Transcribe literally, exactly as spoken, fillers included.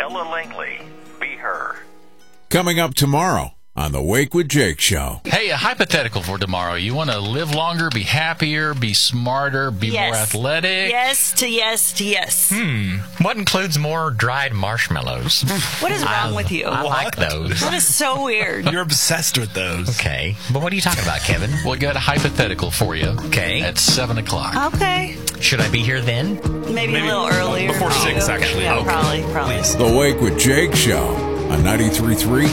Ella Langley. Be her. Coming up tomorrow on the Wake with Jake show. Hey, a hypothetical for tomorrow. You want to live longer, be happier, be smarter, be Yes. more athletic? Yes to yes to yes. Hmm. What includes more dried marshmallows? What is wrong with you? I like those. That is so weird. You're obsessed with those. Okay. But what are you talking about, Kevin? We'll get a hypothetical for you. Okay. At seven o'clock. Okay. Should I be here then? Maybe, Maybe a little earlier. before six, too. actually. Yeah, Okay. probably, probably. The Wake with Jake show on ninety-three point three